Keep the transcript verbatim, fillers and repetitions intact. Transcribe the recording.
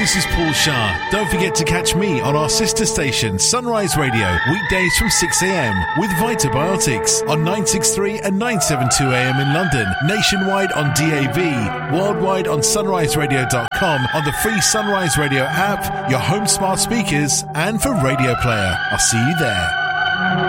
this is Paul Shah. Don't forget to catch me on our sister station, Sunrise Radio, weekdays from six a.m. with Vitabiotics on nine sixty-three and nine seventy-two a m in London, nationwide on D A B, worldwide on sunrise radio dot com, on the free Sunrise Radio app, your home smart speakers, and for Radio Player. I'll see you there.